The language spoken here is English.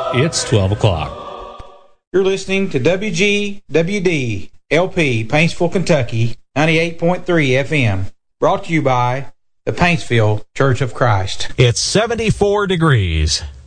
It's 12 o'clock. You're listening to WGWD LP, Paintsville, Kentucky, 98.3 FM. Brought to you by the Paintsville Church of Christ. It's 74 degrees.